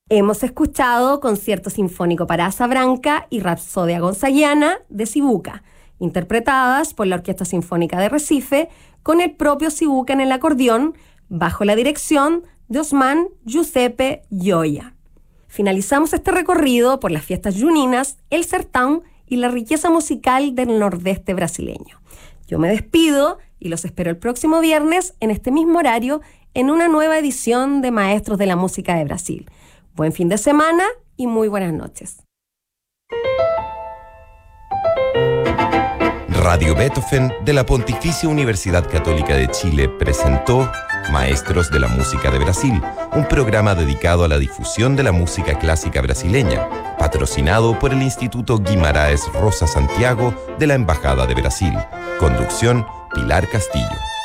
Hemos escuchado Concierto Sinfónico para Asa Branca y Rapsodia Gonzaguiana de Sibuca, interpretadas por la Orquesta Sinfónica de Recife, con el propio Sibuca en el acordeón, bajo la dirección de Osman Giuseppe Gioia. Finalizamos este recorrido por las fiestas juninas, el sertão y la riqueza musical del nordeste brasileño. Yo me despido y los espero el próximo viernes en este mismo horario en una nueva edición de Maestros de la Música de Brasil. Buen fin de semana y muy buenas noches. Radio Beethoven de la Pontificia Universidad Católica de Chile presentó Maestros de la Música de Brasil, un programa dedicado a la difusión de la música clásica brasileña, patrocinado por el Instituto Guimarães Rosa Santiago de la Embajada de Brasil. Conducción, Pilar Castillo.